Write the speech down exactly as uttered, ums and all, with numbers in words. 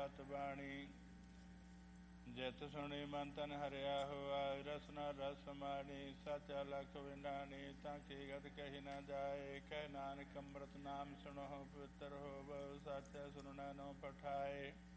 ਸਤ ਬਾਣੀ। ਜਿਤ ਸੁਣੀ ਮਨ ਤਨ ਹਰਿਆ ਹੋਆ, ਰਸਨਾ ਰਸ ਸਮਾਣੀ। ਸਚਾ ਲਖ ਵਿੰਡਾਣੀ, ਤਾਂ ਕੀ ਗਤ ਕਹੀ ਨਾ ਜਾਏ। ਕਹਿ ਨਾਨਕ ਅੰਮ੍ਰਿਤ ਨਾਮ ਸੁਣੋ ਪਵਿੱਤਰ ਹੋਵੋ, ਸਚਾ ਸੁਨਣਾ ਨੋ ਪਠਾਏ।